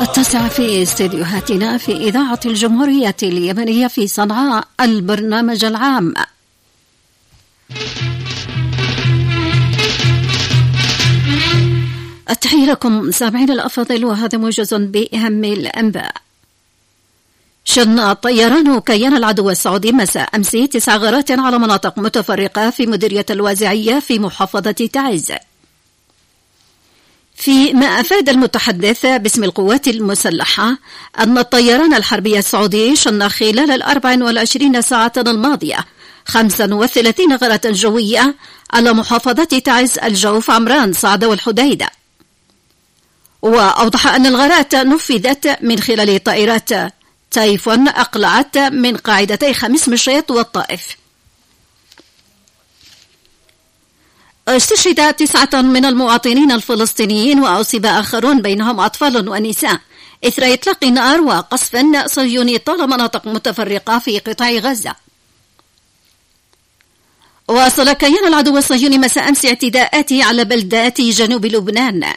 9 في استديوهاتنا في إذاعة الجمهورية اليمنية في صنعاء، البرنامج العام. التحية لكم سامعين الأفاضل، وهذا موجز بأهم الأنباء. شن طيران كيان العدو السعودي مساء أمس 9 غارات على مناطق متفرقة في مديرية الوازعية في محافظة تعز. فيما أفاد المتحدث باسم القوات المسلحة أن الطيران الحربي السعودي شن خلال 24 ساعة الماضية 35 غارة جوية على محافظة تعز، الجوف، عمران، صعدة والحديدة. وأوضح أن الغارات نفذت من خلال طائرات تايفون أقلعت من قاعدتي خميس مشيط والطائف. استشهد 9 من المواطنين الفلسطينيين وأصيب آخرون بينهم أطفال ونساء إثر إطلاق نار وقصف صهيوني طال مناطق متفرقة في قطاع غزة. واصل كيان العدو الصهيوني مساء أمس اعتداءاته على بلدات جنوب لبنان.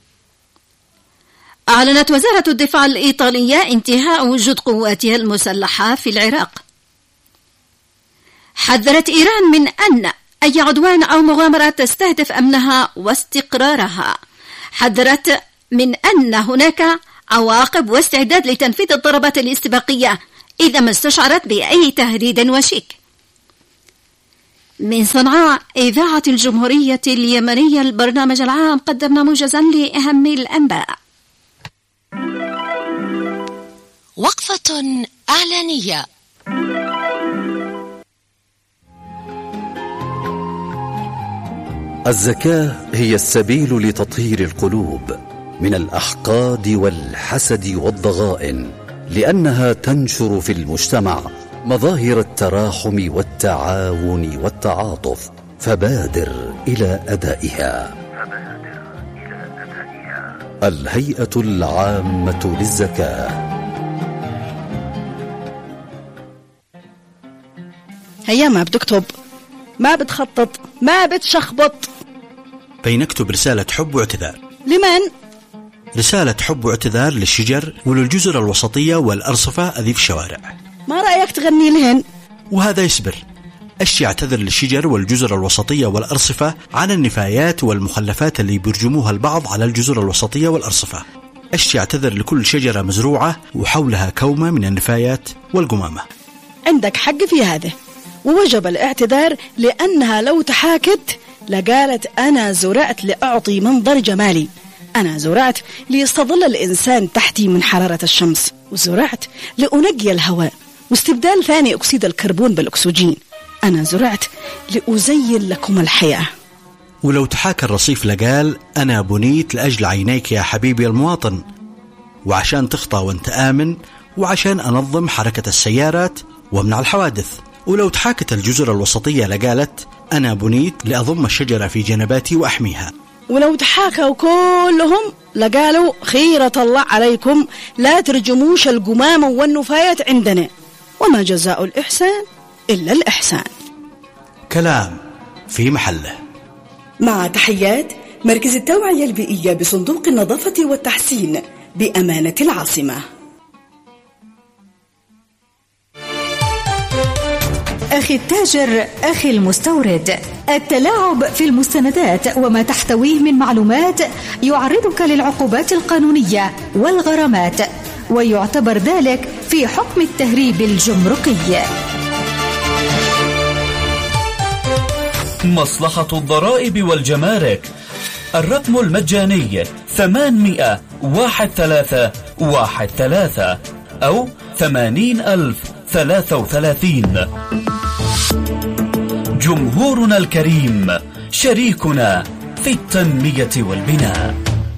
أعلنت وزارة الدفاع الإيطالية انتهاء وجود قواتها المسلحة في العراق. حذرت إيران من أن أي عدوان أو مغامرة تستهدف أمنها واستقرارها. حذرت من أن هناك عواقب واستعداد لتنفيذ الضربات الاستباقية إذا ما استشعرت بأي تهديد وشيك. من صنعاء إذاعة الجمهورية اليمنية البرنامج العام، قدمنا موجزا لأهم الأنباء. وقفة إعلانية. الزكاة هي السبيل لتطهير القلوب من الأحقاد والحسد والضغائن، لأنها تنشر في المجتمع مظاهر التراحم والتعاون والتعاطف، فبادر إلى أدائها. الهيئة العامة للزكاة. هيا ما بتكتب، ما بتخطط، ما بتشخبط. بينكتب رسالة حب واعتذار. لمن؟ رسالة حب واعتذار للشجر وللجزر الوسطية والأرصفة أذي في الشوارع. ما رأيك تغني لهن؟ وهذا يصبر. أشي اعتذر للشجر والجزر الوسطية والأرصفة عن النفايات والمخلفات اللي بيرجموها البعض على الجزر الوسطية والأرصفة. أشي اعتذر لكل شجرة مزروعة وحولها كومة من النفايات والقمامة. عندك حق في هذا، ووجب الاعتذار، لأنها لو تحاكت لقالت أنا زرعت لأعطي منظر جمالي، أنا زرعت ليستظل الإنسان تحتي من حرارة الشمس، وزرعت لأنقي الهواء واستبدال ثاني أكسيد الكربون بالأكسجين، أنا زرعت لأزين لكم الحياة. ولو تحاكى الرصيف لقال أنا بنيت لأجل عينيك يا حبيبي المواطن، وعشان تخطى وانت آمن، وعشان أنظم حركة السيارات وامنع الحوادث. ولو تحاكت الجزر الوسطية لقالت أنا بنيت لأضم الشجرة في جنباتي وأحميها. ولو تحاكوا كلهم لقالوا خيرة الله عليكم، لا ترجموش القمامة والنفايات عندنا، وما جزاء الإحسان إلا الإحسان. كلام في محله. مع تحيات مركز التوعية البيئية بصندوق النظافة والتحسين بأمانة العاصمة. أخي التاجر، أخي المستورد، التلاعب في المستندات وما تحتويه من معلومات يعرضك للعقوبات القانونية والغرامات، ويعتبر ذلك في حكم التهريب الجمركي. مصلحة الضرائب والجمارك، الرقم المجاني 800-1313 أو 80,033. جمهورنا الكريم، شريكنا في التنمية والبناء.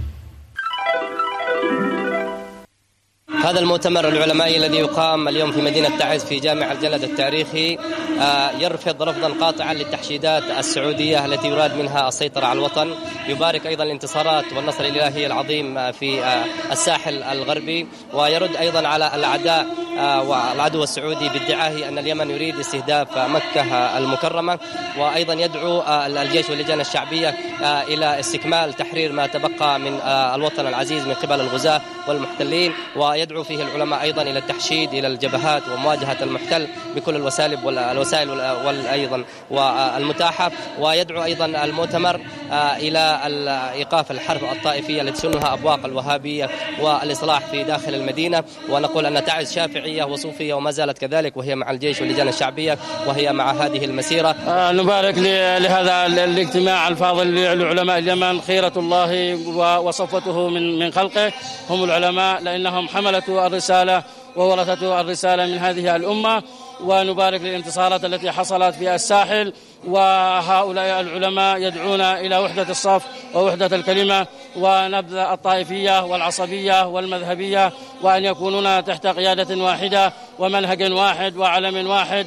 هذا المؤتمر العلمائي الذي يقام اليوم في مدينة تعز في جامع الجلد التاريخي يرفض رفضا قاطعا للتحشيدات السعودية التي يراد منها السيطرة على الوطن. يبارك أيضا الانتصارات والنصر الإلهي العظيم في الساحل الغربي، ويرد أيضا على الأعداء والعدو السعودي بادعائه أن اليمن يريد استهداف مكة المكرمة، وأيضا يدعو الجيش واللجان الشعبية إلى استكمال تحرير ما تبقى من الوطن العزيز من قبل الغزاة والمحتلين، ويدعو فيه العلماء أيضا إلى التحشيد إلى الجبهات ومواجهة المحتل بكل الوسائل أيضا والمتاحة، ويدعو أيضا المؤتمر إلى إيقاف الحرب الطائفية التي تشنها أبواق الوهابية والإصلاح في داخل المدينة. ونقول أن تعز شافعية وصوفية وما زالت كذلك، وهي مع الجيش واللجان الشعبية وهي مع هذه المسيرة. نبارك لهذا الاجتماع الفاضل لعلماء اليمن، خيرة الله وصفوته من خلقه هم العلماء، لأنهم حملة الرسالة وورثة الرسالة من هذه الأمة. ونبارك للانتصارات التي حصلت في الساحل، وهؤلاء العلماء يدعون إلى وحدة الصف ووحدة الكلمة ونبذ الطائفية والعصبية والمذهبية، وأن يكونون تحت قيادة واحدة ومنهج واحد وعلم واحد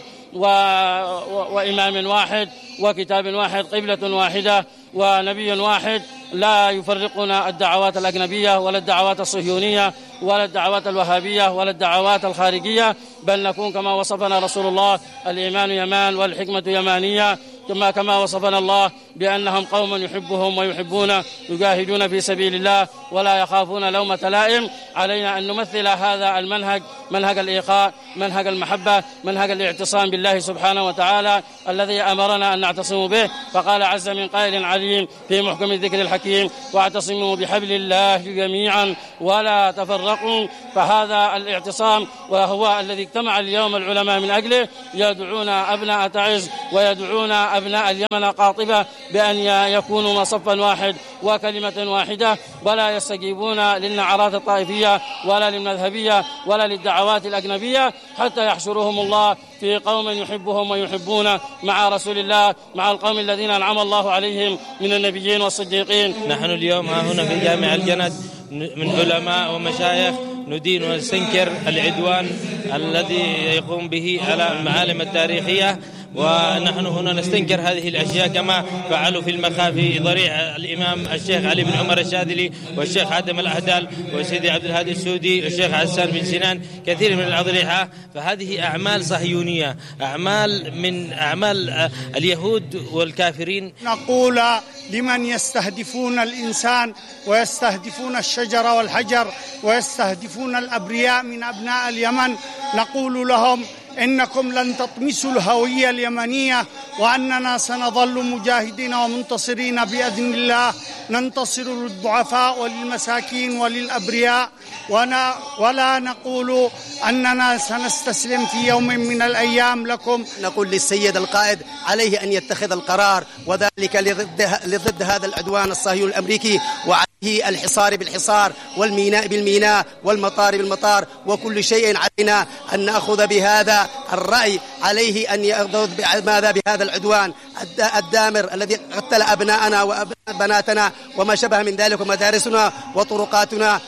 وإمام واحد وكتاب واحد، قبلة واحدة ونبي واحد، لا يفرقون الدعوات الأجنبية ولا الدعوات الصهيونية ولا الدعوات الوهابية ولا الدعوات الخارجية، بل نكون كما وصفنا رسول الله: الإيمان يمان والحكمة يمانية، كما وصفنا الله بأنهم قوم يحبهم ويحبون يجاهدون في سبيل الله ولا يخافون لومة لائم. علينا أن نمثل هذا المنهج، منهج الإخاء، منهج المحبة، منهج الاعتصام بالله سبحانه وتعالى الذي أمرنا أن نعتصم به، فقال عز من قائل عليم في محكم الذكر الحكيم: واعتصموا بحبل الله جميعا ولا تفرقوا. فهذا الاعتصام وهو الذي اجتمع اليوم العلماء من أجله، يدعون أبناء تعز ويدعون أبناء اليمن قاطبة بأن يكونوا صفا واحد وكلمة واحدة، ولا يستجيبون للنعرات الطائفية ولا للمذهبية ولا للدعوات الأجنبية، حتى يحشرهم الله في قوم يحبهم ويحبون مع رسول الله، مع القوم الذين أنعم الله عليهم من النبيين والصديقين. نحن اليوم هنا في جامع الجند من علماء ومشايخ ندين ونستنكر العدوان الذي يقوم به على المعالم التاريخية، ونحن هنا نستنكر هذه الأشياء كما فعلوا في المخافي ضريع الإمام الشيخ علي بن عمر الشاذلي والشيخ آدم الأهدل وسيدي عبد الهادي السودي والشيخ حسان بن سنان، كثير من الأضرحة. فهذه أعمال صهيونية، أعمال من أعمال اليهود والكافرين. نقول لمن يستهدفون الإنسان ويستهدفون الشجر والحجر ويستهدفون الأبرياء من أبناء اليمن، نقول لهم: إنكم لن تطمسوا الهوية اليمنية، وأننا سنظل مجاهدين ومنتصرين بإذن الله، ننتصر للضعفاء وللمساكين وللأبرياء، ولا نقول أننا سنستسلم في يوم من الأيام لكم. نقول للسيد القائد عليه أن يتخذ القرار، وذلك لضد هذا العدوان الصهيوني الأمريكي، وعليه الحصار بالحصار والميناء بالميناء والمطار بالمطار، وكل شيء علينا أن نأخذ بهذا الرأي، عليه أن يأخذ بهذا العدوان الدامر الذي قتل أبناءنا وبناتنا وما شبه من ذلك، ومدارسنا وطرقاتنا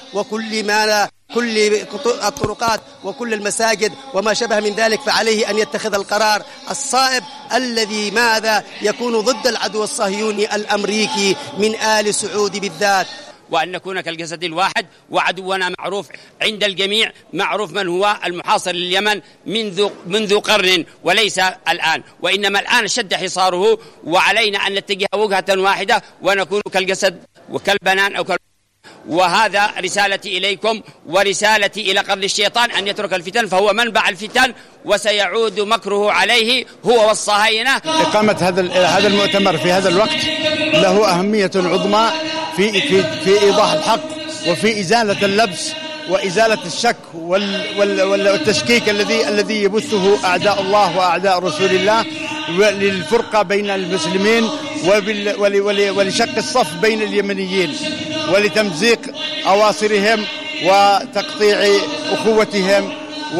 كل الطرقات وكل المساجد وما شبه من ذلك. فعليه أن يتخذ القرار الصائب الذي يكون ضد العدو الصهيوني الأمريكي من آل سعود بالذات، وأن نكون كالجسد الواحد، وعدونا معروف عند الجميع، معروف من هو المحاصر لليمن منذ قرن، وليس الآن، وإنما الآن اشتد حصاره، وعلينا أن نتجه وجهة واحدة ونكون كالجسد وكالبنان أو وهذا رسالتي إليكم ورسالتي إلى قرن الشيطان أن يترك الفتن، فهو منبع الفتن وسيعود مكره عليه هو والصهاينة. إقامة هذا المؤتمر في هذا الوقت له أهمية عظمى في إيضاح الحق وفي إزالة اللبس وإزالة الشك والتشكيك الذي يبثه أعداء الله وأعداء رسول الله للفرقة بين المسلمين ولشق الصف بين اليمنيين ولتمزيق أواصرهم وتقطيع أخوتهم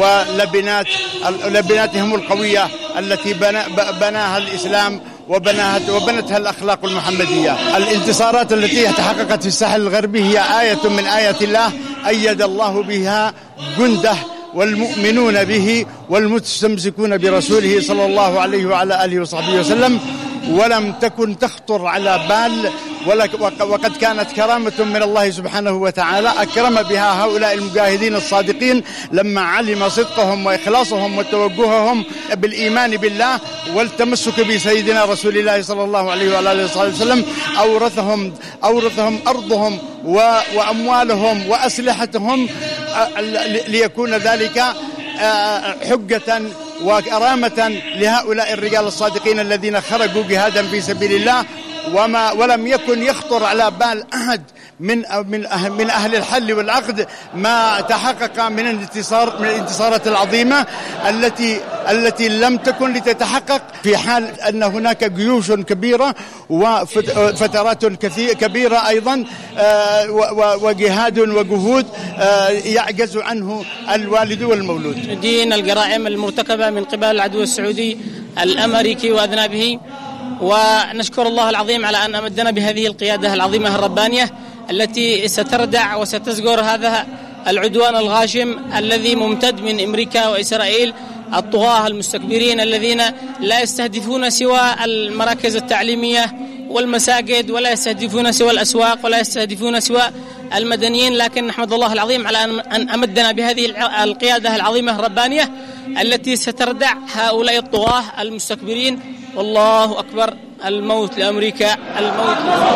ولبناتهم القوية التي بناها الإسلام وبنتها الأخلاق المحمدية. الانتصارات التي تحققت في الساحل الغربي هي آية من آيات الله أيد الله بها جنده والمؤمنون به والمستمسكون برسوله صلى الله عليه وعلى آله وصحبه وسلم، ولم تكن تخطر على بال وقد كانت كرامة من الله سبحانه وتعالى أكرم بها هؤلاء المجاهدين الصادقين لما علم صدقهم وإخلاصهم وتوجههم بالإيمان بالله والتمسك بسيدنا رسول الله صلى الله عليه وآله وسلم. أورثهم أرضهم وأموالهم وأسلحتهم ليكون ذلك حجة وكرامة لهؤلاء الرجال الصادقين الذين خرجوا جهادا في سبيل الله، ولم يكن يخطر على بال أحد من أهل الحل والعقد ما تحقق من الانتصارات العظيمة التي لم تكن لتتحقق في حال أن هناك جيوش كبيرة وفترات كبيرة أيضا وجهاد وجهود يعجز عنه الوالد والمولود. دين الجرائم المرتكبة من قبل العدو السعودي الأمريكي وأذنابه، ونشكر الله العظيم على أن أمدنا بهذه القيادة العظيمة الربانية التي ستردع وستزجر هذا العدوان الغاشم الذي ممتد من أمريكا وإسرائيل، الطغاة المستكبرين الذين لا يستهدفون سوى المراكز التعليمية والمساجد، ولا يستهدفون سوى الأسواق، ولا يستهدفون سوى المدنيين. لكن نحمد الله العظيم على أن أمدنا بهذه القيادة العظيمة الربانية التي ستردع هؤلاء الطغاة المستكبرين. والله أكبر. الموت لأمريكا، الموت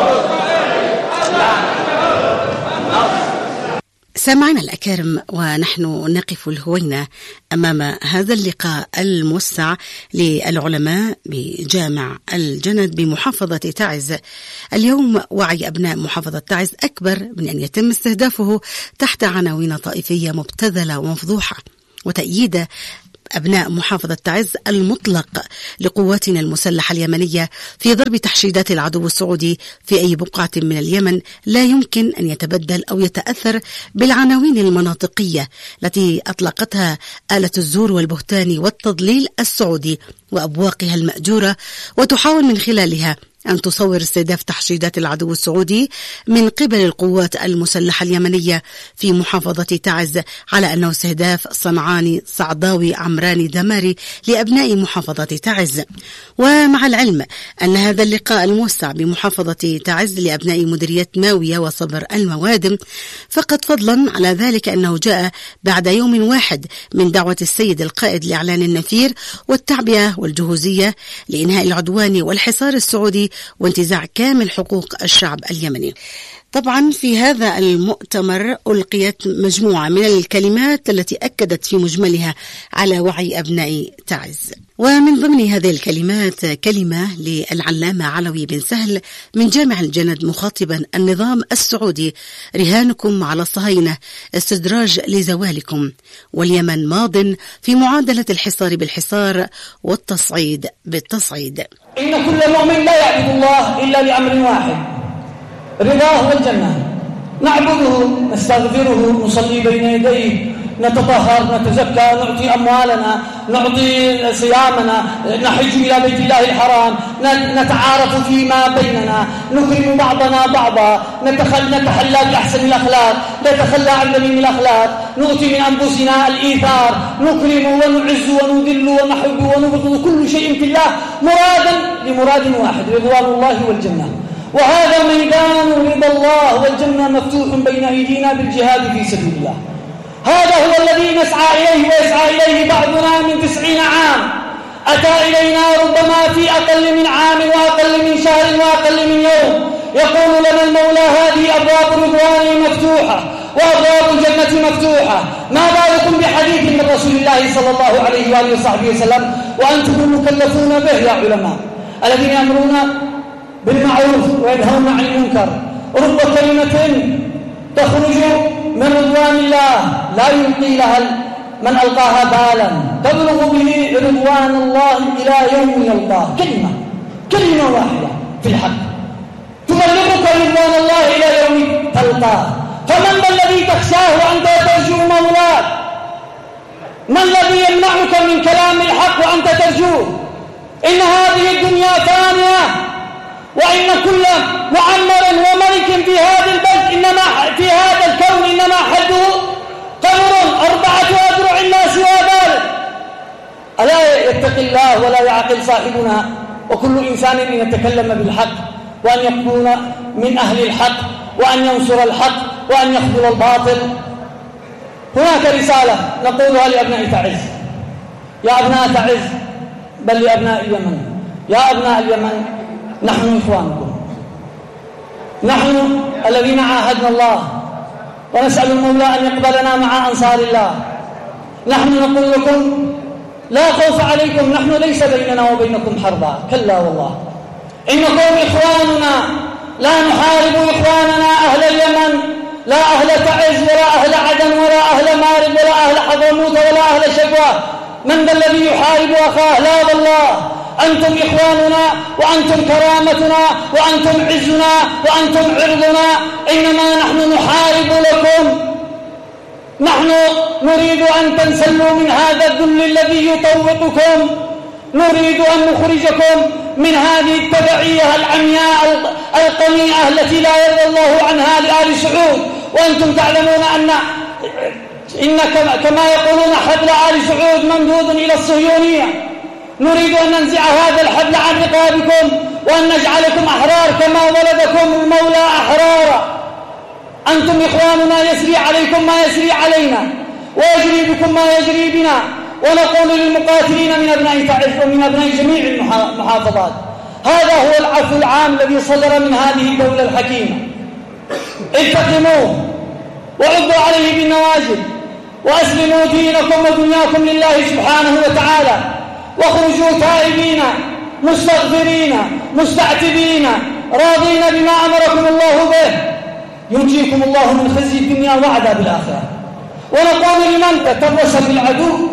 سامعنا الأكارم، ونحن نقف الهوينة أمام هذا اللقاء الموسع للعلماء بجامع الجند بمحافظة تعز. اليوم وعي أبناء محافظة تعز أكبر من أن يتم استهدافه تحت عناوين طائفية مبتذلة ومفضوحة، وتأييد أبناء محافظة تعز المطلق لقواتنا المسلحة اليمنية في ضرب تحشيدات العدو السعودي في أي بقعة من اليمن لا يمكن أن يتبدل أو يتأثر بالعناوين المناطقية التي أطلقتها آلة الزور والبهتان والتضليل السعودي وأبواقها المأجورة، وتحاول من خلالها أن تصور استهداف تحشيدات العدو السعودي من قبل القوات المسلحة اليمنية في محافظة تعز على أنه استهداف صنعاني صعداوي عمراني دماري لأبناء محافظة تعز. ومع العلم أن هذا اللقاء الموسع بمحافظة تعز لأبناء مديرية ماوية وصبر الموادم، فقد فضلا على ذلك أنه جاء بعد يوم واحد من دعوة السيد القائد لإعلان النفير والتعبئة والجهوزية لإنهاء العدوان والحصار السعودي وانتزاع كامل حقوق الشعب اليمني. طبعا في هذا المؤتمر ألقيت مجموعة من الكلمات التي أكدت في مجملها على وعي أبناء تعز، ومن ضمن هذه الكلمات كلمة للعلامة علوي بن سهل من جامع الجند مخاطبا النظام السعودي: رهانكم على الصهاينة استدراج لزوالكم، واليمن ماض في معادلة الحصار بالحصار والتصعيد بالتصعيد. إن كل مؤمن لا يعبد الله إلا لأمر واحد: رضاه والجنة. نعبده، نستغفره، نصلي بين يديه، نتطهر، نتزكى، نعطي أموالنا، نعطي صيامنا، نحج إلى بيت الله الحرام، نتعارف فيما بيننا، نكرم بعضنا بعضا، نتحلى بأحسن الأخلاق، نتخلى عن ذميم الأخلاق، نؤتي من أنفسنا الإيثار، نكرم ونعز ونذل ونحب ونبغض كل شيء في الله مرادا لمراد واحد: رضوان الله والجنة. وهذا ميدان رضا الله والجنة مفتوح بين أيدينا بالجهاد في سبيل الله. هذا هو الذي نسعى إليه ويسعى إليه بعضنا من 90 عام. أتى إلينا ربما في أقل من عام وأقل من شهر وأقل من يوم، يقول لنا المولى: هذه أبواب الرضوان مفتوحة وأبواب الجنة مفتوحة. ما بالكم بحديث من رسول الله صلى الله عليه وآله وصحبه وسلم وأنتم مكلفون به يا علماء، الذين يأمرون بالمعروف وينهون عن المنكر. رب كلمة تخرج من رضوان الله لا يلقي لها من ألقاها بالا، تبلغ به رضوان الله إلى يوم يلقاه. كلمة واحدة في الحق تبلغك رضوان الله إلى يوم تلقاه. فمن الذي تخشاه وأنت ترجو مولاك؟ ما الذي يمنعك من كلام الحق وأنت ترجوه؟ إن هذه الدنيا فانية، وإن كل معمر وملك في هذا البلد في هذا الكون إنما حده قمر 4 أذرع لا سوى ذلك. ألا يتقي الله ولا يعقل صاحبنا؟ وكل إنسان إن يتكلم بالحق وأن يكون من أهل الحق وأن ينصر الحق وأن يخذل الباطل. هناك رسالة نقولها لأبناء تعز، يا أبناء تعز بل لأبناء اليمن، يا أبناء اليمن نحن إخوانكم، نحن الذين عاهدنا الله ونسأل المولى أن يقبلنا مع أنصار الله. نحن نقول لكم لا خوف عليكم، نحن ليس بيننا وبينكم حربا، كلا والله، إنكم إخواننا، لا نحارب إخواننا أهل اليمن، لا أهل تعز ولا أهل عدن ولا أهل مارب ولا أهل حضرموت ولا أهل شبوة. من ذا الذي يحارب أخاه؟ لا والله، أنتم إخواننا وأنتم كرامتنا وأنتم عزنا وأنتم عرضنا، إنما نحن نحارب لكم. نحن نريد أن تنسلوا من هذا الذل الذي يطوقكم، نريد أن نخرجكم من هذه التبعية العمياء القميئة التي لا يرضى الله عنها لآل سعود. وأنتم تعلمون إن كما يقولون حبل آل سعود ممدود إلى الصهيونية. نريد أن ننزع هذا الحبل عن رقابكم وأن نجعلكم أحرار كما ولدكم المولى أحرارا. أنتم إخواننا، يسري عليكم ما يسري علينا ويجري بكم ما يجري بنا. ونقول للمقاتلين من أبناء تعز ومن أبناء جميع المحافظات، هذا هو العفو العام الذي صدر من هذه الدولة الحكيمة. التقموه وعضوا عليه بالنواجذ وأسلموا دينكم ودنياكم لله سبحانه وتعالى، واخرجوا تائبين مستغفرين مستعتبين راضين بما أمركم الله به، ينجيكم الله من خزي الدنيا وعذاب الآخرة. ونقول لمن تترس بالعدو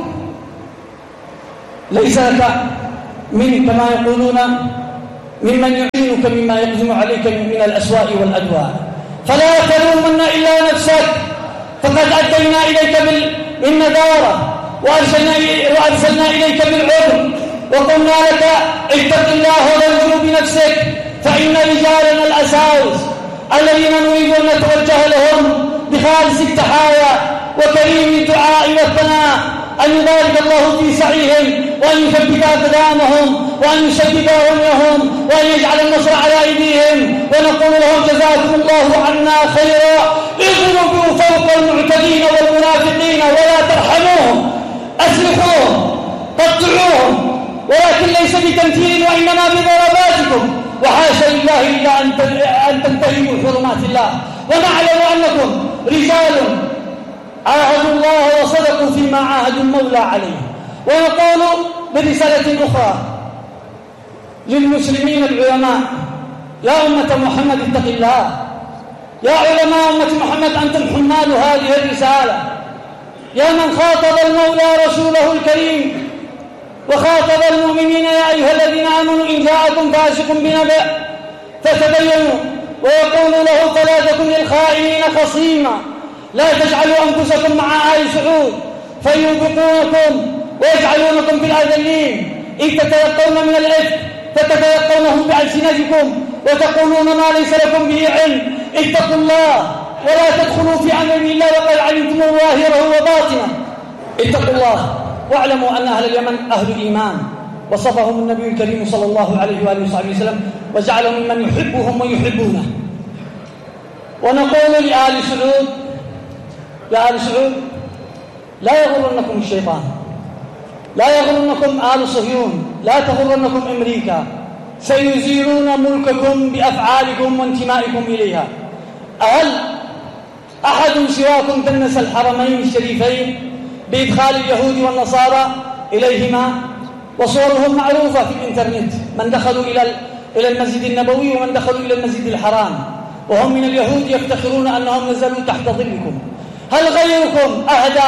ليس لك من كما يقولون ممن يعينك مما يقدم عليك من الأسواء والأدواء، فلا تلومن إلا نفسك، فقد أدينا إليك بالنذارة وأرسلنا إليك بالعلم وقلنا لك اتق الله وانظر بنفسك، فإن رجالنا الأساوس الذين نريد أن نتوجه لهم بخالص التحايا وكريم الدعاء والثناء أن يبارك الله في سعيهم وأن يثبت أقدامهم وأن يسدد رميهم وأن يجعل النصر على أيديهم. ونقول لهم جزاكم الله عنا خيرا، اضربوا فوق المعتدين والمنافقين ولا ترحموهم، أسلخوهم قطعوهم، ولكن ليس بتمثيل وإنما بضرباتكم، وحاشا لله إلا أن تنتهكوا حرمات الله. ونعلم أنكم رجال عاهدوا الله وصدقوا فيما عاهدوا المولى عليه. ونقول برسالة أخرى للمسلمين العلماء، يا أمة محمد اتق الله، يا علماء أمة محمد أنتم حمال هذه الرسالة، يا من خاطب المولى رسوله الكريم وخاطب المؤمنين يا أيها الذين آمنوا إن جاءكم فاسق بنبأ فتبينوا، ويقول له فلا تكن للخائنين خصيما، لا تجعلوا أنفسكم مع آل سعود فيوبقونكم ويجعلونكم في الأذلين، إذ تتيقون من الإثم فتتيقونهم بألسنتكم وتقولون ما ليس لكم به علم. اتقوا الله ولا تدخلوا في أمر الله وقد علمتم ظاهره وباطنه. اتقوا الله واعلموا أن أهل اليمن أهل الإيمان، وصفهم النبي الكريم صلى الله عليه وآله وصحبه وسلم وجعلهم ممن يحبهم ويحبونه. ونقول لآل سعود، يا آل سعود لا يغرنكم الشيطان، لا يغرنكم آل صهيون، لا تغرنكم أمريكا، سيزيلون ملككم بأفعالكم وانتمائكم إليها. هل أحد سواكم دنس الحرمين الشريفين بإدخال اليهود والنصارى إليهما؟ وصورهم معروفة في الإنترنت، من دخلوا إلى المسجد النبوي ومن دخلوا إلى المسجد الحرام وهم من اليهود يفتخرون أنهم نزلوا تحت ظلكم. هل غيركم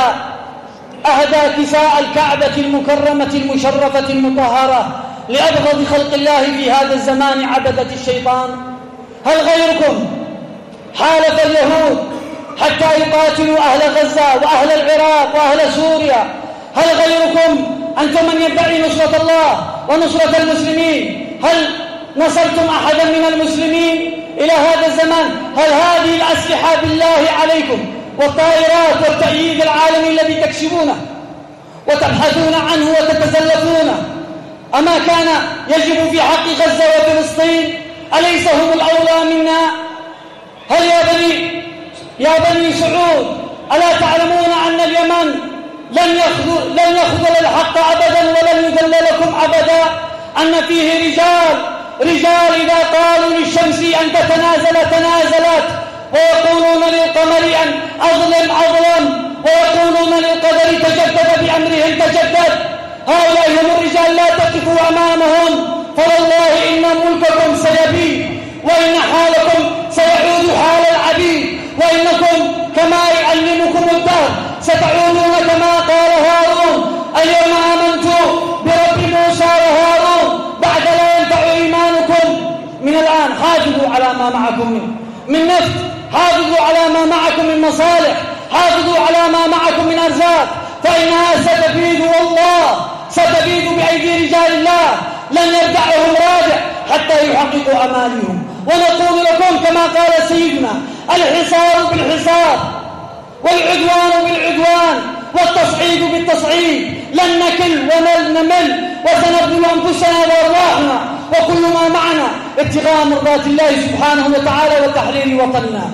أهدى كساء الكعبة المكرمة المشرفة المطهرة لأبغض خلق الله في هذا الزمان عبدة الشيطان؟ هل غيركم حالف اليهود حتى يقاتلوا أهل غزة وأهل العراق وأهل سوريا؟ هل غيركم أنتم من يدعي نصرة الله ونصرة المسلمين؟ هل نصرتم أحدا من المسلمين إلى هذا الزمان؟ هل هذه الأسلحة بالله عليكم والطائرات والتأييد العالمي الذي تكسبونه وتبحثون عنه وتتزلفونه، أما كان يجب في حق غزة وفلسطين أليس هم الأولى منا؟ هل يا بني سعود ألا تعلمون أن اليمن لن يخذل الحق أبدا ولن يذل لكم أبدا؟ أن فيه رجال إذا قالوا للشمس أن تتنازل تنازلت، ويقولون للقمر أن أظلم، ويقولون للقدر تجدد بأمرهم تجدد. هؤلاء هم الرجال لا تقفوا أمامهم، فوالله إن ملككم سيبيد، وإن حالكم سيعود حال العبيد، وإنكم كما يعلمكم الدهر ستعودون كما قال هارون: اليوم آمنت برب موسى وهارون بعد لا ينفع إيمانكم. من الآن حافظوا على ما معكم من نفط، حافظوا على ما معكم من مصالح، حافظوا على ما معكم من أرزاق، فإنها ستبيد، والله ستبيد بأيدي رجال الله لن يردعهم رادع حتى يحققوا أمالهم. ونقول لكم كما قال سيدنا: الحصار بالحصار، والعدوان بالعدوان، والتصعيد بالتصعيد، لن نكل ولن نمل، وسنبذل أنفسنا وأرواحنا وكل ما معنا ابتغاء مرضات الله سبحانه وتعالى وتحرير وطننا.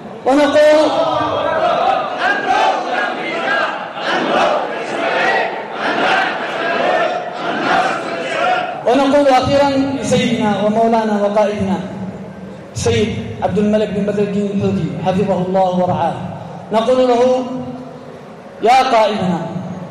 ونقول أخيرا لسيدنا ومولانا وقائدنا سيد عبد الملك بن بدر الدين الحوثي حفظه الله ورعاه، نقول له: يا قائدنا،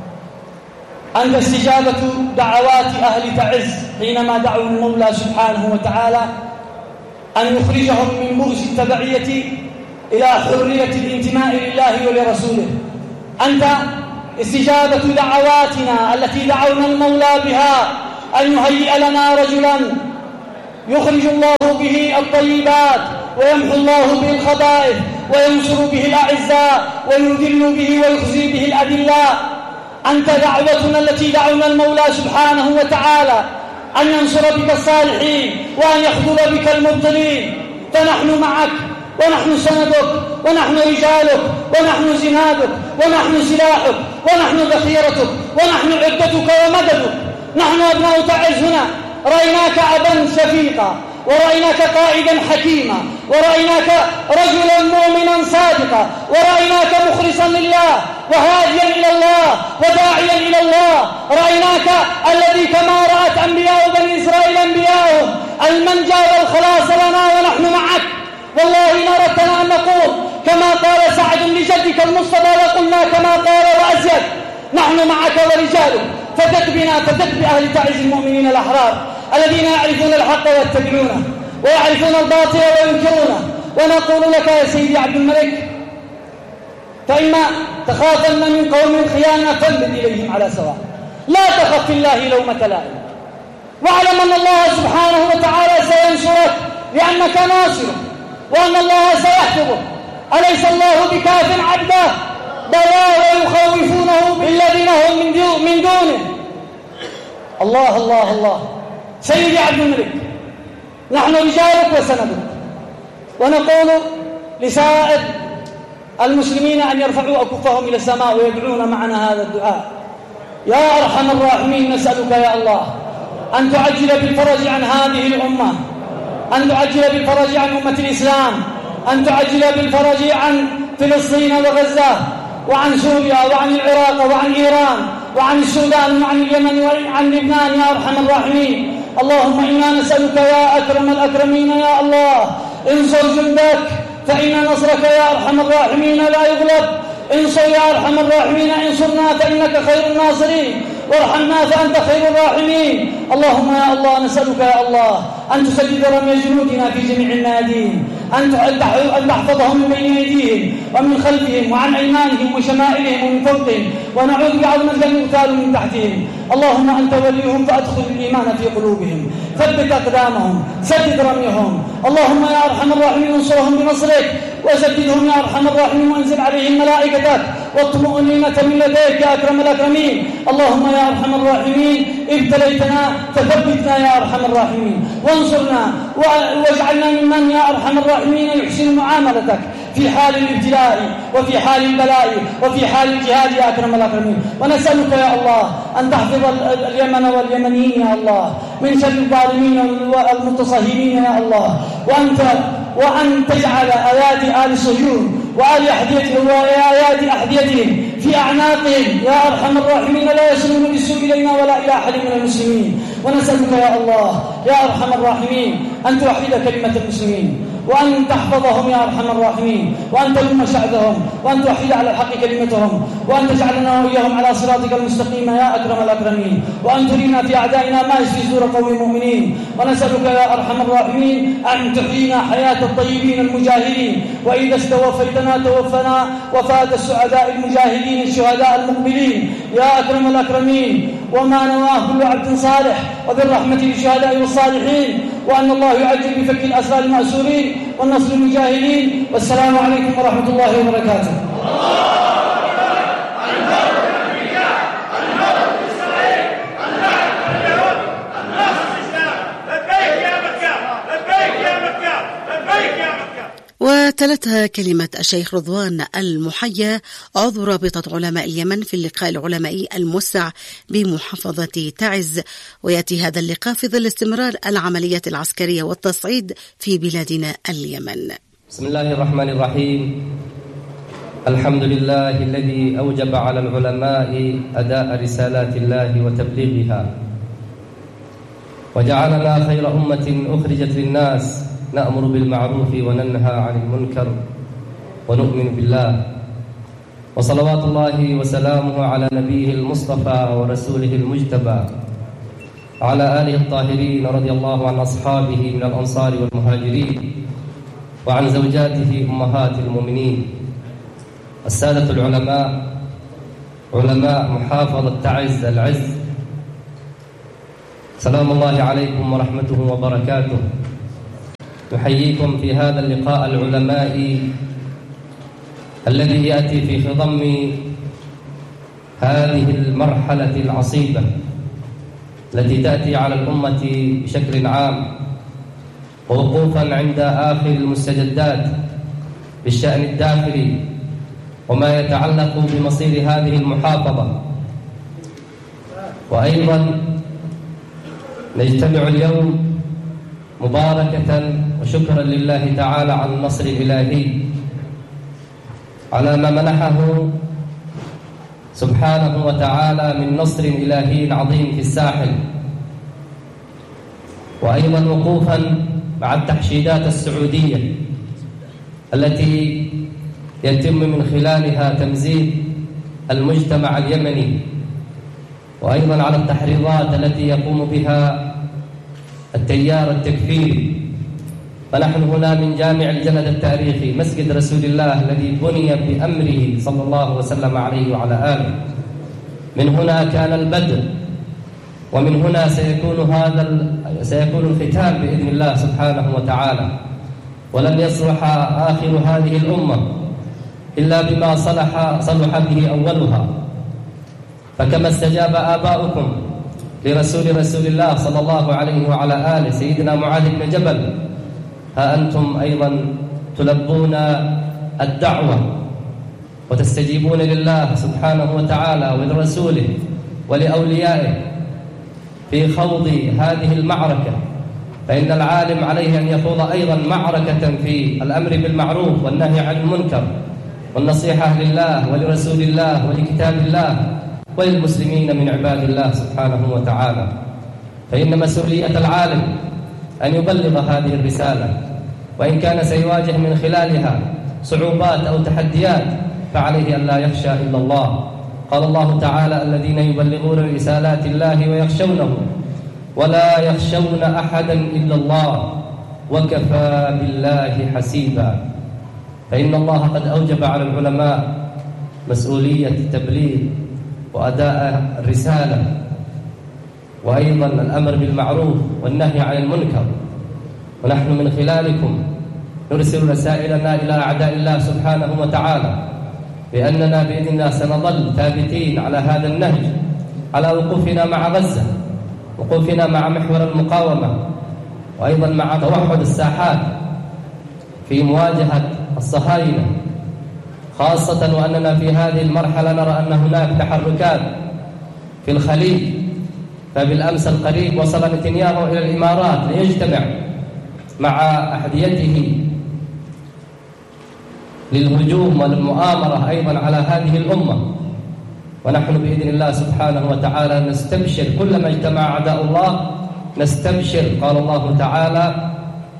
أنت استجابة دعوات أهل تعز حينما دعوا المولى سبحانه وتعالى أن يخرجهم من بؤس التبعية إلى حرية الانتماء لله ولرسوله. أنت استجابة دعواتنا التي دعونا المولى بها أن يهيئ لنا رجلا يخرج الله به الطيبات ويمحو الله به الخبائث وينصر به الأعزاء ويذل به ويخزي به الأذلاء. أنت دعوتنا التي دعونا المولى سبحانه وتعالى أن ينصر بك الصالحين وأن يخذل بك المبطلين، فنحن معك ونحن سندك ونحن رجالك ونحن زنادك ونحن سلاحك ونحن ذخيرتك ونحن عدتك ومددك. نحن أبناء تعز هنا رأيناك أبا شفيقا، ورأيناك قائدا حكيما، ورأيناك رجلا مؤمنا صادقا، ورأيناك مخلصا لله وهاديا إلى الله وداعيا إلى الله. رأيناك الذي كما رأت أنبياء بني إسرائيل أنبياءهم المنجى والخلاص لنا ونحن معك. والله إن أردتنا أن نقول كما قال سعد لجدك المصطفى وقلنا كما قال وأزيد: نحن معك ورجالك، فدك بنا فدك بأهل تعز المؤمنين الأحرار الذين يعرفون الحق ويتبعونه ويعرفون الباطل وينكرونه. ونقول لك يا سيدي عبد الملك: فإما تخافن من قوم خيانة فانبذ إليهم على سواء، لا تخف في الله لومة لائم، واعلم أن الله سبحانه وتعالى سينصرك لأنك ناصره، وأن الله سيحفظك. أليس الله بكاف عبده؟ بلى ويخوفونه بالذين هم من دونه. الله الله الله. سيدي عبد الملك، نحن رجالك وسندك، ونقول لسائر المسلمين أن يرفعوا أكفهم إلى السماء ويدعون معنا هذا الدعاء: يا أرحم الراحمين، نسألك يا الله أن تعجل بالفرج عن هذه الأمة، أن تعجل بالفرج عن أمة الإسلام، أن تعجل بالفرج عن فلسطين وغزة وعن سوريا وعن العراق وعن إيران وعن السودان وعن اليمن وعن لبنان يا أرحم الراحمين. اللهم إنا نسألك يا أكرم الأكرمين يا الله انصر جندك، فإن نصرك يا أرحم الراحمين لا يغلب. انصر يا أرحم الراحمين، انصرنا فإنك خير الناصرين، وارحمنا فأنت خير الراحمين. اللهم يا الله نسألك يا الله أن تسدد رمي جنودنا في جميع الميادين، أن تحفظهم من بين أيديهم ومن خلفهم وعن أيمانهم وشمائلهم ومن فوقهم، ونعوذ بعظمتك أن يغتالوا من تحتهم. اللهم أنت وليهم فأدخل الإيمان في قلوبهم، ثبت أقدامهم، سدد رميهم. اللهم يا أرحم الراحمين انصرهم بنصرك وسددهم يا أرحم الراحمين، وانزل عليهم ملائكتك والطمأنينة من لديك يا أكرم الأكرمين. اللهم يا أرحم الراحمين ابتليتنا فثبتنا يا أرحم الراحمين، وانصرنا واجعلنا ممن يا أرحم الراحمين يحسن معاملتك في حال الابتلاء وفي حال البلاء وفي حال الجهاد يا أكرم الأكرمين. ونسألك يا الله أن تحفظ اليمن واليمنيين يا الله، من شر الظالمين والمتصهمين يا الله، وأن تجعل أيادي آل صهيون وآيات أحذيتهم في أعناقهم يا أرحم الراحمين، لا يصلون بالسوء إلينا ولا إلى أحد من المسلمين. ونسألك يا الله يا أرحم الراحمين أن توحد كلمة المسلمين، وأن تحفظهم يا أرحم الراحمين، وأن تلم شعبهم، وأن توحد على الحق كلمتهم، وأن تجعلنا وإياهم على صراطك المستقيم يا أكرم الأكرمين، وأن ترينا في أعدائنا ما يشفي صدور قوم المؤمنين. ونسألك يا أرحم الراحمين أن تحيينا حياة الطيبين المجاهدين، وإذا استوفيتنا توفنا وفاة السعداء المجاهدين الشهداء المقبلين يا أكرم الأكرمين. وما نواه كل عبد صالح وبالرحمة للشهداء والصالحين، وأن الله يعجل بفك الأسرى المأسورين والنصر المجاهدين. والسلام عليكم ورحمة الله وبركاته. وتلتها كلمة الشيخ رضوان المحيا عضو رابطة علماء اليمن في اللقاء العلمائي الموسع بمحافظة تعز. ويأتي هذا اللقاء في ظل استمرار العملية العسكرية والتصعيد في بلادنا اليمن. بسم الله الرحمن الرحيم. الحمد لله الذي أوجب على العلماء أداء رسالات الله وتبليغها، وجعلنا خير أمة أخرجت للناس نأمر بالمعروف وننهى عن المنكر ونؤمن بالله. وصلوات الله وسلامه على نبيه المصطفى ورسوله المجتبى، على آله الطاهرين رضي الله عن أصحابه من الأنصار والمهاجرين، وعن زوجاته أمهات المؤمنين. السادة العلماء، علماء محافظة تعز العز، سلام الله عليكم ورحمته وبركاته. نحييكم في هذا اللقاء العلمائي الذي يأتي في خضم هذه المرحلة العصيبة التي تأتي على الأمة بشكل عام، ووقوفا عند آخر المستجدات بالشأن الداخلي وما يتعلق بمصير هذه المحافظة. وأيضا نجتمع اليوم مباركة وشكرا لله تعالى على النصر الإلهي، على ما منحه سبحانه وتعالى من نصر إلهي عظيم في الساحل. وأيضا وقوفا مع التحشيدات السعودية التي يتم من خلالها تمزيد المجتمع اليمني، وأيضا على التحريضات التي يقوم بها التيار التكفيري. فنحن هنا من جامع الجند التاريخي مسجد رسول الله الذي بني بأمره صلى الله وسلم عليه وعلى آله. من هنا كان البدء، ومن هنا سيكون الختام بإذن الله سبحانه وتعالى. ولن يصلح آخر هذه الأمة إلا بما صلح به أولها. فكما استجاب آباؤكم لرسول الله صلى الله عليه وعلى آله سيدنا معاذ بن جبل، ها أنتم أيضا تلبون الدعوة وتستجيبون لله سبحانه وتعالى ولرسوله ولأوليائه في خوض هذه المعركة. فإن العالم عليه أن يخوض أيضا معركة في الأمر بالمعروف والنهي عن المنكر والنصيحة لله ولرسول الله ولكتاب الله وللمسلمين من عباد الله سبحانه وتعالى. فإن مسؤولية العالم أن يبلغ هذه الرسالة، وإن كان سيواجه من خلالها صعوبات أو تحديات فعليه أن لا يخشى إلا الله. قال الله تعالى: الذين يبلغون رسالات الله ويخشونه ولا يخشون أحدا إلا الله وكفى بالله حسيبا. فإن الله قد أوجب على العلماء مسؤولية التبليغ وأداء الرسالة، وأيضا الأمر بالمعروف والنهي عن المنكر. ونحن من خلالكم نرسل رسائلنا إلى أعداء الله سبحانه وتعالى بأننا بإذن الله سنظل ثابتين على هذا النهج، على وقوفنا مع غزة، وقوفنا مع محور المقاومة، وأيضا مع توحد الساحات في مواجهة الصهاينة، خاصة وأننا في هذه المرحلة نرى أن هناك تحركات في الخليج فبالأمس القريب وصل نتنياهو إلى الإمارات ليجتمع مع أحذيته للهجوم والمؤامرة أيضا على هذه الأمة. ونحن بإذن الله سبحانه وتعالى نستبشر كلما اجتمع أعداء الله نستبشر. قال الله تعالى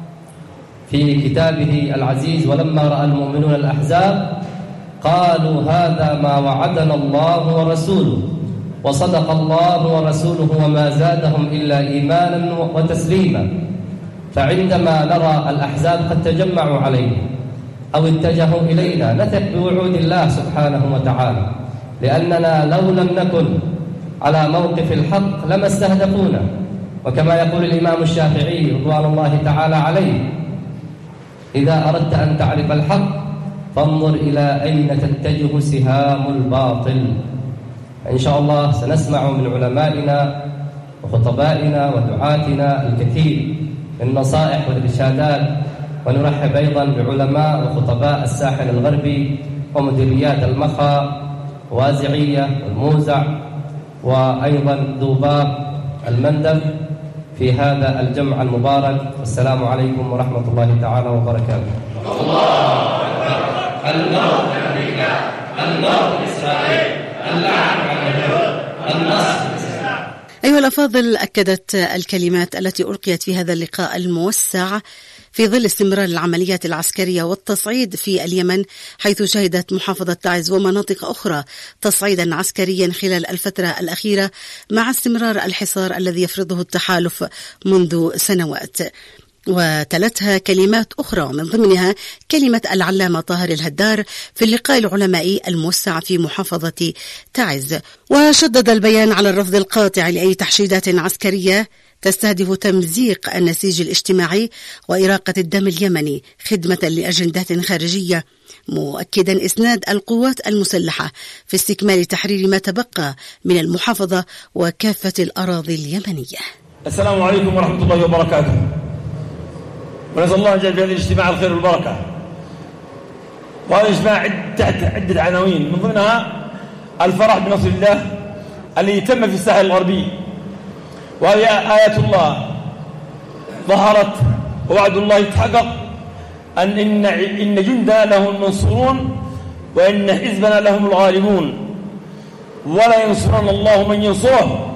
في كتابه العزيز: ولما رأى المؤمنون الأحزاب قالوا هذا ما وعدنا الله ورسوله وصدق الله ورسوله وما زادهم إلا إيمانا وتسليما. فعندما نرى الأحزاب قد تجمعوا علينا أو اتجهوا إلينا نثق بوعود الله سبحانه وتعالى، لأننا لو لم نكن على موقف الحق لما استهدفونا. وكما يقول الإمام الشافعي رضوان الله تعالى عليه: إذا أردت أن تعرف الحق فانظر إلى أين تتجه سهام الباطل. إن شاء الله سنسمع من علمائنا وخطبائنا ودعاتنا الكثير من النصائح والإرشادات، ونرحب أيضا بعلماء وخطباء الساحل الغربي ومديريات المخا وازعية والموزع وأيضا ذوباب المندب في هذا الجمع المبارك. والسلام عليكم ورحمة الله تعالى وبركاته. الله أكبر. الموت أمريكا، الموت إسرائيل، اللعن على اليهود، النصر. أيها الأفاضل، أكدت الكلمات التي ألقيت في هذا اللقاء الموسع في ظل استمرار العمليات العسكرية والتصعيد في اليمن، حيث شهدت محافظة تعز ومناطق أخرى تصعيدا عسكريا خلال الفترة الأخيرة مع استمرار الحصار الذي يفرضه التحالف منذ سنوات. وتلتها كلمات أخرى من ضمنها كلمة العلامة طاهر الهدار في اللقاء العلمائي الموسع في محافظة تعز، وشدد البيان على الرفض القاطع لأي تحشيدات عسكرية تستهدف تمزيق النسيج الاجتماعي وإراقة الدم اليمني خدمة لأجندات خارجية، مؤكدا إسناد القوات المسلحة في استكمال تحرير ما تبقى من المحافظة وكافة الأراضي اليمنية. السلام عليكم ورحمة الله وبركاته. ونسأل الله جل في هذا الاجتماع الخير والبركة. وهذا الاجتماع تحت عدة عناوين، من ضمنها الفرح بنصر الله الذي تم في الساحل الغربي، وهذه آيات الله ظهرت ووعد الله يتحقق إن جندنا لهم المنصورون وإن حزبنا لهم الغالبون ولا ينصرن الله من ينصره.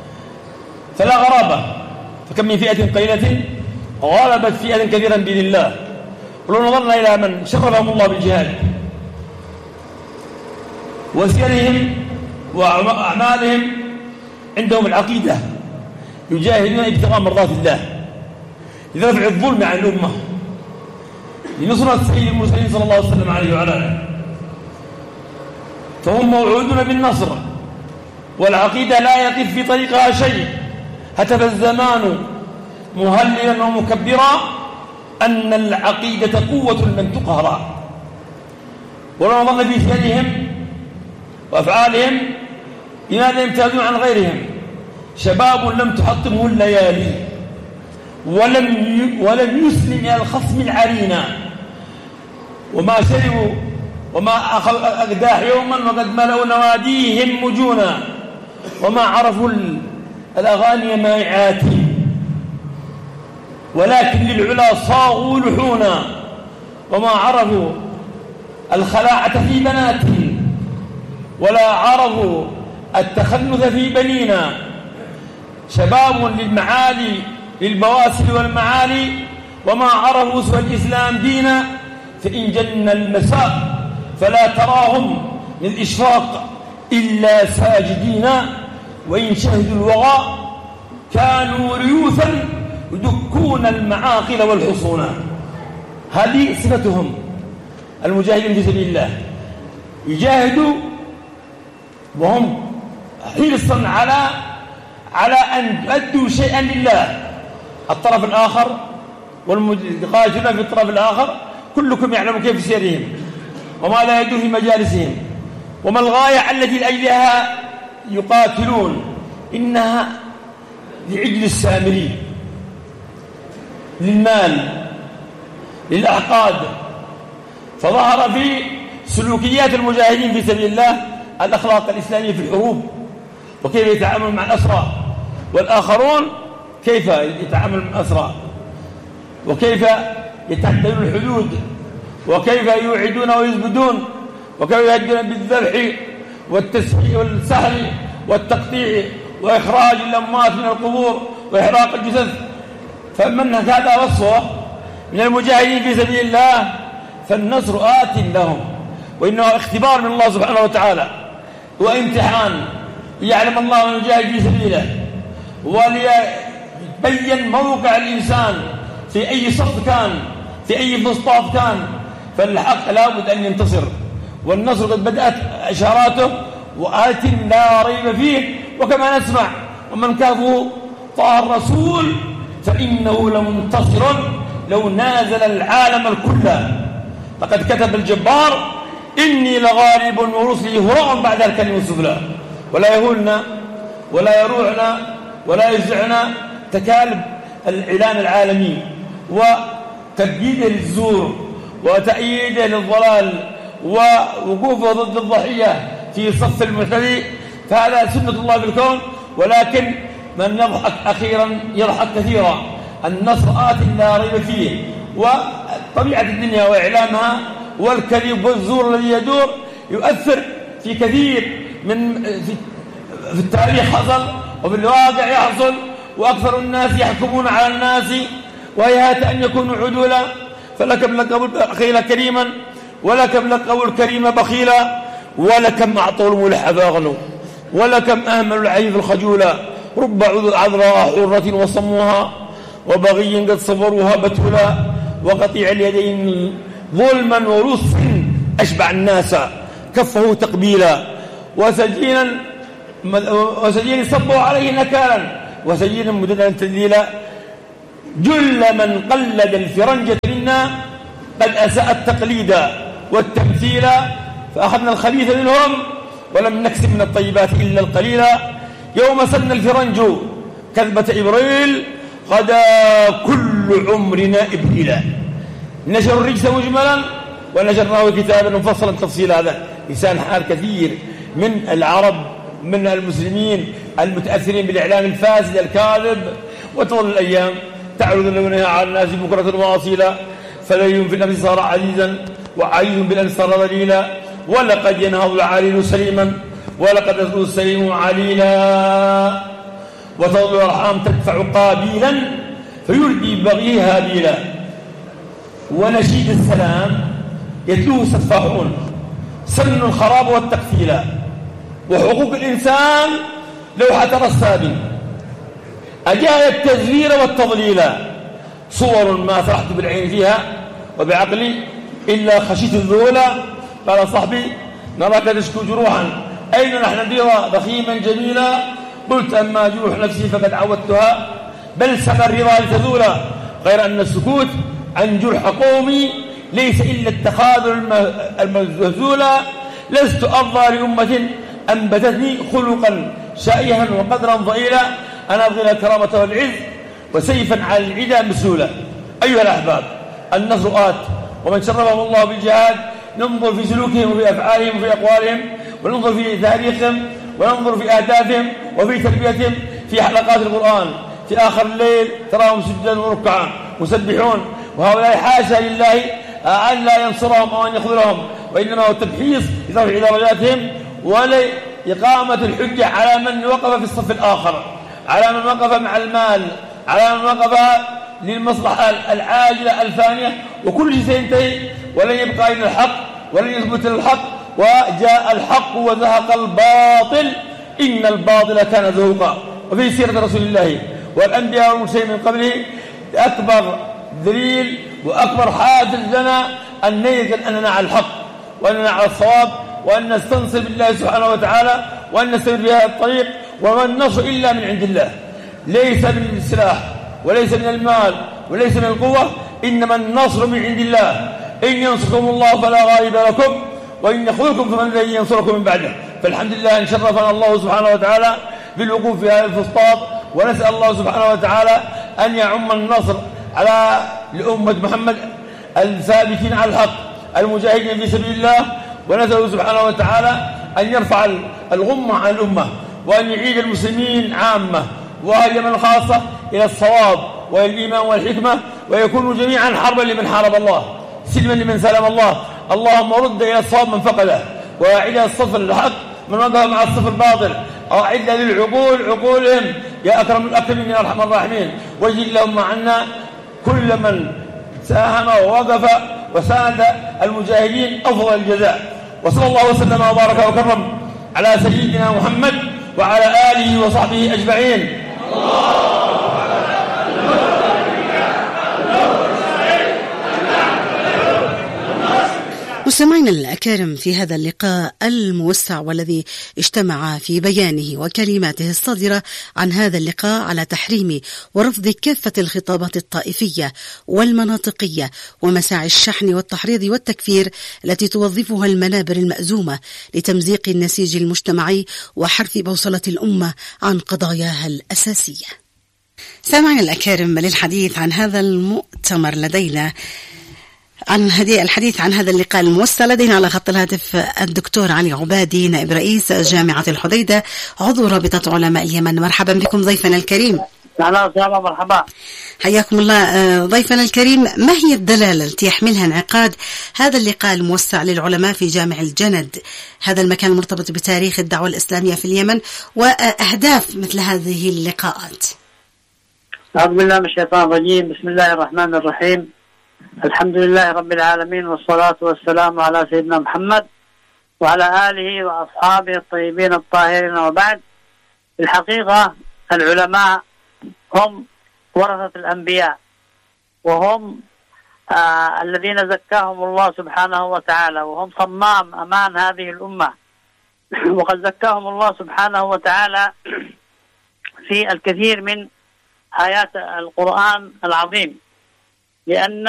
فلا غرابة، فكم من فئة قليلة غلبت فئة كثيرا بإذن الله. ولو نظرنا إلى من شغلهم الله بالجهاد وسيرهم وأعمالهم، عندهم العقيدة، يجاهدون ابتغاء مرضات الله لرفع الظلم عن الأمة، لنصرة سيد المرسلين صلى الله عليه وسلم عليه وعلى آله. فهم موعودون بالنصر، والعقيدة لا يقف في طريقها شيء. هتف الزمان مهللا ومكبرا أن العقيدة قوة لن تقهر. ولو نظرنا في سيرهم وأفعالهم لماذا يمتازون عن غيرهم؟ شباب لم تحطمه الليالي ولم يسلم إلى الخصم العرينا، وما شربوا وما أخذوا أقداح يوما وقد ملأوا نواديهم مجونا، وما عرفوا الأغاني مائعات، ولكن للعلا صاغوا لحونا، وما عرفوا الخلاعة في بنات ولا عرفوا التخنث في بنينا. شباب للمعالي للبواسل والمعالي، وما عرفوا سوى الإسلام دينا. فإن جن المساء فلا تراهم من الإشفاق إلا ساجدين، وإن شهدوا الوغى كانوا ريوثا يدكون المعاقل والحصون. هذه صفتهم المجاهدين في سبيل الله، يجاهدوا وهم حرصا على أن يؤدوا شيئا لله. الطرف الآخر والقاتلون في الطرف الآخر كلكم يعلم كيف سيرهم وماذا يدور في مجالسهم وما الغاية التي لأجلها يقاتلون. إنها لعجل السامري، للمال، للأحقاد. فظهر في سلوكيات المجاهدين في سبيل الله الأخلاق الإسلامية في الحروب، وكيف يتعامل مع الأسرى، والآخرون كيف يتعامل مع الأسرى، وكيف يتعدون الحدود، وكيف يوعدون ويزبدون، وكيف يهدون بالذبح والسحر والتقطيع وإخراج الأموات من القبور وإحراق الجثث. فمن هذا وصفه من المجاهدين في سبيل الله فالنصر آت لهم، وإنه اختبار من الله سبحانه وتعالى وامتحان ليعلم الله من يجاهد في سبيله، وليبين موقع الإنسان في أي صف كان، في أي فسطاط كان، فالحق لابد أن ينتصر. والنصر قد بدأت إشاراته وآت لا ريب فيه. وكما نسمع ومن كافه طه الرسول فإنه لمنتصر لو نازل العالم الكل. لقد كتب الجبار إني لغالب ورسلي هراء بعد الكلمة السفلى. ولا يهولنا ولا يروعنا ولا يفزعنا تكالب الإعلام العالمي وتبجيده للزور وتأييده للضلال ووقوفه ضد الضحية في صف المعتدي. فهذا سنة الله في الكون، ولكن من يضحك أخيرا يضحك كثيرا. النصر آت لا ريب فيه. وطبيعة الدنيا وإعلامها والكذب والزور الذي يدور يؤثر في كثير من في التاريخ حصل وفي الواقع يحصل، وأكثر الناس يحكمون على الناس وهيهات أن يكونوا عدولا. فلكم لقبوا البخيل كريما ولكم لقبوا الكريم بخيلا، ولكم أعطوا الملح فأغنوا ولكم أهملوا العيب الخجولا. رب عذراء حرة وصموها وبغي قد صبروها بتولا، وقطيع اليدين ظلما ورص أشبع الناس كفه تقبيلا. وسجين صبوا عليه نكالا وسجين مددا تذليلا. جل من قلد الفرنجة منا قد أساء التقليد والتمثيل، فأخذنا الخبيث منهم ولم نكسب من الطيبات إلا القليل. يوم سن الفرنج كذبة إبريل غدا كل عمرنا إبريلا. نشر الرجس مجملا ونشرناه كتابا مفصلا تفصيلا. هذا لسان حال كثير من العرب من المسلمين المتأثرين بالإعلام الفاسد الكاذب. وتظل الأيام تعرض لونها على الناس بكرة وأصيلا، فليل في النفس صار عزيزا وعزيز بالأنس صار ذليلا. ولقد ينهض العليل سليما ولقد يصل السليم عليلا. وتظل الأرحام تدفع قابيلا فيردي بغيها هابيلا. ونشيد السلام يتلوه سفاحون سن الخراب والتقتيلا. وحقوق الإنسان لوحة رسام أجاء التزوير والتضليل. صور ما فرحت بالعين فيها وبعقلي إلا خشيت الذولا. قال صاحبي نراك تشكو جروحا أين نحن ديرا ضخيما جميلا. قلت أما جروح نفسي فقد عودتها بل سبى الرضا لتذولا. غير أن السكوت عن جرح قومي ليس إلا التخاذل المذولا. لست أرضى لأمة أنبتتني خلقا شائها وقدرا ضئيلا. أنا أبغي الكرامة والعز وسيفا على العدا مسلولا. أيها الأحباب النصر آت، ومن شرفهم الله بالجهاد ننظر في سلوكهم وفي أفعالهم وفي أقوالهم، وننظر في تاريخهم، وننظر في أهدافهم وفي تربيتهم في حلقات القرآن. في آخر الليل تراهم سجدا وركعا مسبحون، وهؤلاء حاشا لله أن لا ينصرهم أو أن يخذلهم، وإنما هو التبحيث لرفع درجاتهم ولإقامة الحجة على من وقف في الصف الآخر، على من وقف مع المال، على من وقف للمصلحة العاجلة الفانية. وكل شيء سينتهي ولن يبقى إلا الحق ولن يثبت الحق. وجاء الحق وزهق الباطل إن الباطل كان زهوقا. وفي سيرة رسول الله والأنبياء والمرسلين من قبله أكبر دليل وأكبر حافز لنا أن نيقن أننا على الحق وأننا على الصواب، وأن نستنصر بالله سبحانه وتعالى، وأن نستمر بهذا الطريق. وما النصر إلا من عند الله، ليس من السلاح وليس من المال وليس من القوة، إنما النصر من عند الله. إن ينصركم الله فلا غالب لكم وإن يخذلكم فمن الذي ينصركم من بعده. فالحمد لله إن شرفنا الله سبحانه وتعالى بالوقوف في هذا الفسطاط، ونسأل الله سبحانه وتعالى أن يعم النصر على لأمة محمد الثابتين على الحق المجاهدين في سبيل الله. ونسأل سبحانه وتعالى أن يرفع الغمة عن الأمة، وأن يعيد المسلمين عامة واليمن خاصة إلى الصواب وإلى الإيمان والحكمة، ويكونوا جميعا حربا لمن حارب الله، سلما لمن سلم الله. اللهم رد إلى الصواب من فقده، وأعد الصف الحق من وقف مع الصف الباطل، أعد للعقول عقولهم يا أكرم الأكرمين يا أرحم الراحمين. واجعل اللهم عنا كل من ساهم ووقف وساند المجاهدين أفضل الجزاء. وصلى الله وسلم وبارك وكرم على سيدنا محمد وعلى آله وصحبه أجمعين. مستمعينا الأكارم، في هذا اللقاء الموسع والذي اجتمع في بيانه وكلماته الصادرة عن هذا اللقاء على تحريم ورفض كافة الخطابات الطائفية والمناطقية ومساعي الشحن والتحريض والتكفير التي توظفها المنابر المأزومة لتمزيق النسيج المجتمعي وحرف بوصلة الأمة عن قضاياها الأساسية. سامعنا الأكارم، للحديث عن هذا المؤتمر لدينا الحديث عن هذا اللقاء الموسع لدينا على خط الهاتف الدكتور علي عبادي، نائب رئيس جامعة الحديدة، عضو رابطة علماء اليمن. مرحبا بكم ضيفنا الكريم. أهلا وسهلا، مرحبا، حياكم الله. ضيفنا الكريم، ما هي الدلالة التي يحملها انعقاد هذا اللقاء الموسع للعلماء في جامع الجند، هذا المكان المرتبط بتاريخ الدعوة الإسلامية في اليمن، وأهداف مثل هذه اللقاءات؟ أعوذ بالله من الشيطان الرجيم، بسم الله الرحمن الرحيم، الحمد لله رب العالمين، والصلاة والسلام على سيدنا محمد وعلى آله وأصحابه الطيبين الطاهرين، وبعد. الحقيقة العلماء هم ورثة الأنبياء، وهم الذين زكاهم الله سبحانه وتعالى، وهم صمام أمان هذه الأمة، وقد زكاهم الله سبحانه وتعالى في الكثير من آيات القرآن العظيم، لأن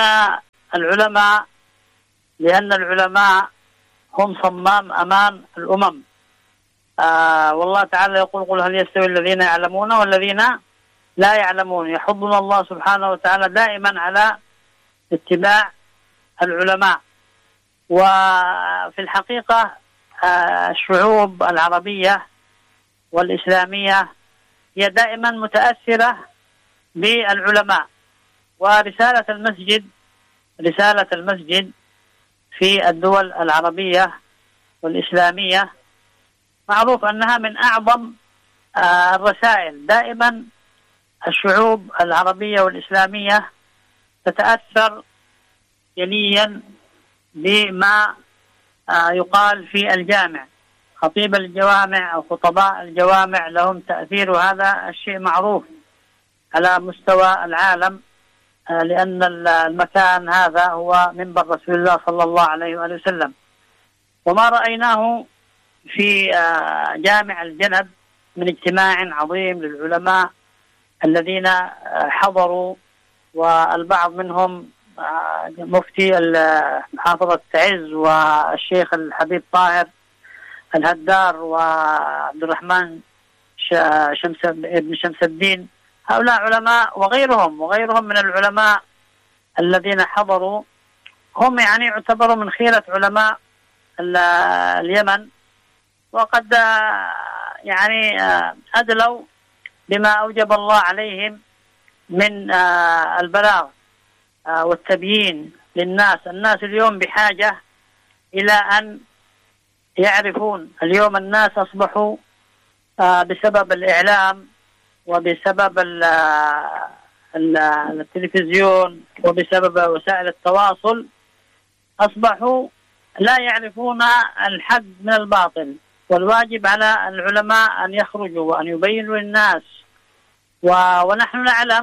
العلماء هم صمام أمان الأمم. والله تعالى يقول: قل هل يستوي الذين يعلمون والذين لا يعلمون. يحضنا الله سبحانه وتعالى دائما على اتباع العلماء. وفي الحقيقة الشعوب العربية والإسلامية هي دائما متأثرة بالعلماء، ورسالة المسجد في الدول العربية والإسلامية معروف أنها من أعظم الرسائل. دائما الشعوب العربية والإسلامية تتأثر جليا بما يقال في الجامع. خطيب الجوامع أو خطباء الجوامع لهم تأثير، وهذا الشيء معروف على مستوى العالم، لأن المكان هذا هو منبر رسول الله صلى الله عليه وآله وسلم. وما رأيناه في جامع الجند من اجتماع عظيم للعلماء الذين حضروا، والبعض منهم مفتي محافظة تعز والشيخ الحبيب طاهر الهدار وعبد الرحمن ابن شمس الدين. هؤلاء علماء وغيرهم من العلماء الذين حضروا، هم يعني يعتبروا من خيرة علماء اليمن، وقد يعني أدلوا بما أوجب الله عليهم من البلاغ والتبيين للناس. الناس اليوم بحاجة إلى أن يعرفون. اليوم الناس أصبحوا بسبب الإعلام وبسبب التلفزيون وبسبب وسائل التواصل أصبحوا لا يعرفون الحق من الباطل. والواجب على العلماء أن يخرجوا وأن يبينوا للناس. ونحن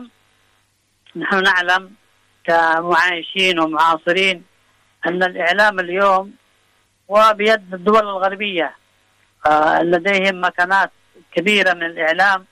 نعلم كمعايشين ومعاصرين أن الإعلام اليوم هو بيد الدول الغربية، لديهم مكانات كبيرة من الإعلام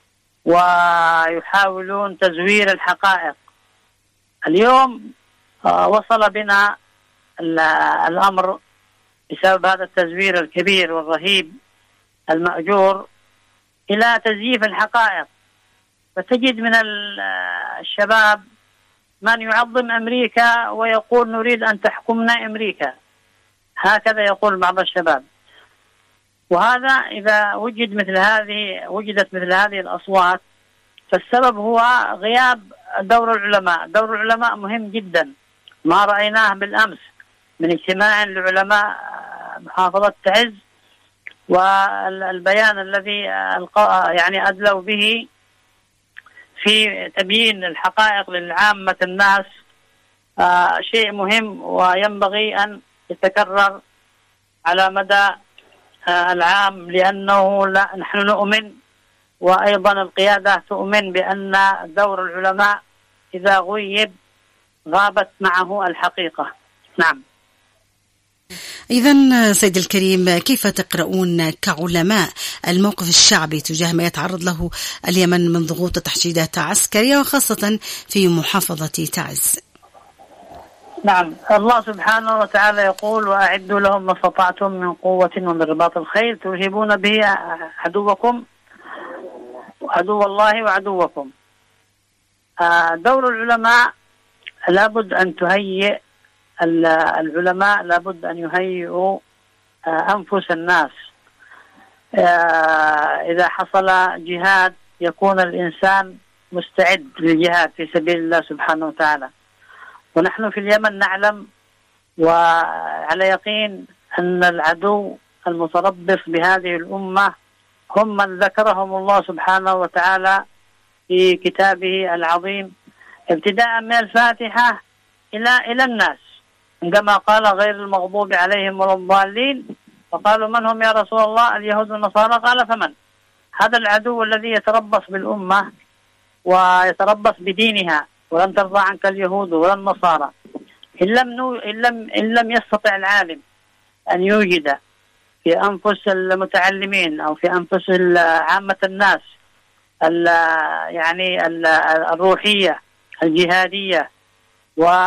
ويحاولون تزوير الحقائق. اليوم وصل بنا الأمر بسبب هذا التزوير الكبير والرهيب المأجور إلى تزييف الحقائق. فتجد من الشباب من يعظم أمريكا ويقول نريد أن تحكمنا أمريكا، هكذا يقول بعض الشباب. وهذا إذا وجدت مثل هذه الأصوات فالسبب هو غياب دور العلماء. دور العلماء مهم جدا، ما رأيناه بالأمس من اجتماع لعلماء محافظة تعز، والبيان الذي يعني أدلوا به في تبيين الحقائق للعامة الناس شيء مهم وينبغي أن يتكرر على مدى العام، لأنه نحن نؤمن وأيضا القيادة تؤمن بأن دور العلماء إذا غيب غابت معه الحقيقة. نعم. إذن سيد الكريم، كيف تقرؤون كعلماء الموقف الشعبي تجاه ما يتعرض له اليمن من ضغوط وتحشيدات عسكرية وخاصة في محافظة تعز؟ نعم، الله سبحانه وتعالى يقول: وأعدوا لهم ما استطعتم من قوة ومن رباط الخيل ترهبون به عدوكم عدو الله وعدوكم. دور العلماء لابد أن تهيئ العلماء لابد أن يهيئوا أنفس الناس. إذا حصل جهاد يكون الإنسان مستعد للجهاد في سبيل الله سبحانه وتعالى. ونحن في اليمن نعلم وعلى يقين أن العدو المتربص بهذه الأمة هم من ذكرهم الله سبحانه وتعالى في كتابه العظيم ابتداء من الفاتحة إلى الناس، عندما قال: غير المغضوب عليهم ولا الضالين، فقالوا: من هم يا رسول الله؟ اليهود والنصارى. قال: فمن؟ هذا العدو الذي يتربص بالأمة ويتربص بدينها، ولن ترضى عنك اليهود ولا النصارى. إن لم يستطع العالم أن يوجد في أنفس المتعلمين أو في أنفس عامة الناس يعني الروحية الجهادية